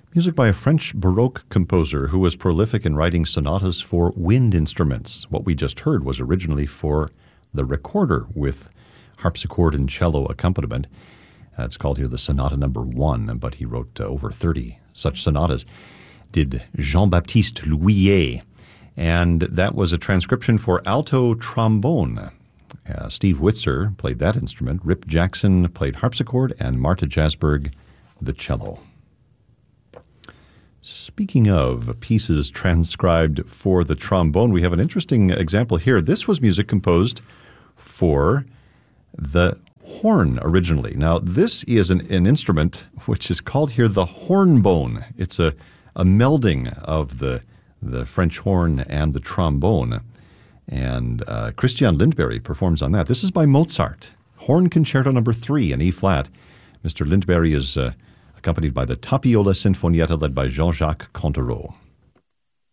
Music by a French Baroque composer who was prolific in writing sonatas for wind instruments. What we just heard was originally for the recorder with harpsichord and cello accompaniment. It's called here the Sonata Number 1, but he wrote over 30 such sonatas. Did Jean-Baptiste Louillet, and that was a transcription for alto trombone. Steve Witzer played that instrument, Rip Jackson played harpsichord, and Marta Jasberg the cello. Speaking of pieces transcribed for the trombone, we have an interesting example here. This was music composed for the horn originally. Now, this is an instrument which is called here the hornbone. It's a melding of the French horn and the trombone. And Christian Lindberg performs on that. This is by Mozart, Horn Concerto Number 3 in E-flat. Mr. Lindberg is accompanied by the Tapiola Sinfonietta led by Jean-Jacques Contereau.